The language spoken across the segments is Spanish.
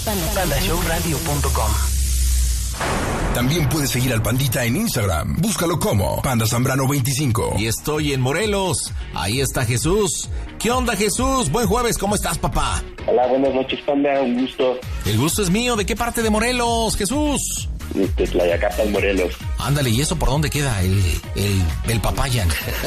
pandashowradio.com. También puedes seguir al Pandita en Instagram. Búscalo como Panda Zambrano 25. Y estoy en Morelos. Ahí está Jesús. ¿Qué onda, Jesús? Buen jueves. ¿Cómo estás, papá? Hola, buenas noches, Panda. Un gusto. El gusto es mío. ¿De qué parte de Morelos, Jesús? Tlayacapan, Morelos. Ándale, ¿y eso por dónde queda? El Papayan.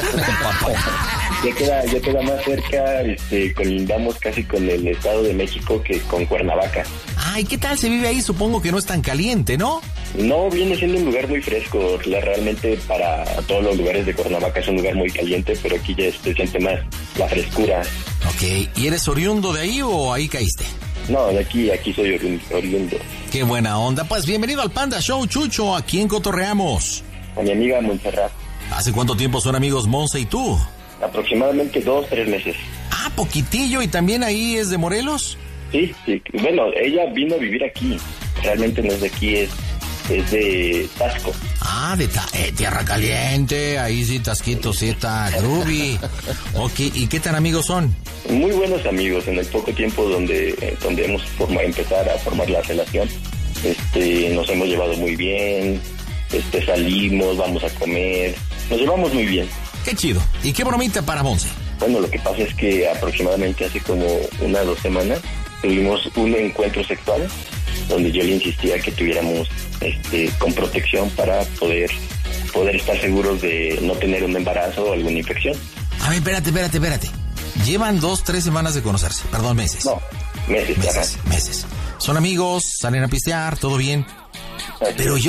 Ya queda más cerca, colindamos casi con el Estado de México que con Cuernavaca. Ay, ¿qué tal se vive ahí? Supongo que no es tan caliente, ¿no? No, viene siendo un lugar muy fresco. Realmente para todos los lugares de Cuernavaca es un lugar muy caliente, pero aquí ya se siente más la frescura. Ok, ¿y eres oriundo de ahí o ahí caíste? No, de aquí soy oriundo. Qué buena onda. Pues bienvenido al Panda Show, Chucho. ¿A quién cotorreamos? A mi amiga Montserrat. ¿Hace cuánto tiempo son amigos Monse y tú? Aproximadamente 2-3 meses. Ah, poquitillo. ¿Y también ahí es de Morelos? Sí. Bueno, ella vino a vivir aquí. Realmente no es de aquí, es de Tasco. Ah, de Tierra Caliente. Ahí sí, Tasquito, sí está groovy. Ok, ¿y qué tan amigos son? Muy buenos amigos. En el poco tiempo donde hemos empezar a formar la relación, nos hemos llevado muy bien. Salimos, vamos a comer. Nos llevamos muy bien. Qué chido. ¿Y qué bromita para Monse? Bueno, lo que pasa es que aproximadamente hace como 1 o 2 semanas tuvimos un encuentro sexual donde yo le insistía que tuviéramos con protección para poder estar seguros de no tener un embarazo o alguna infección. A ver, espérate. Llevan 2-3 semanas de conocerse, perdón, meses. No, meses. Meses. Son amigos, salen a pistear, todo bien. Pero yo